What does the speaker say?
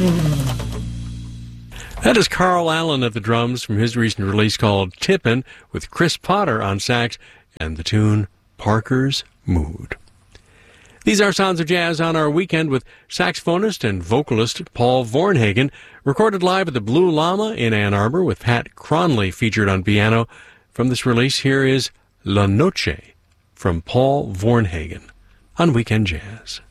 That is Carl Allen at the drums from his recent release called Tippin', with Chris Potter on sax and the tune Parker's Mood. These are Sounds of Jazz on our weekend with saxophonist and vocalist Paul Vornhagen, recorded live at the Blue Llama in Ann Arbor with Pat Cronley featured on piano. From this release, here is La Noche from Paul Vornhagen on Weekend Jazz.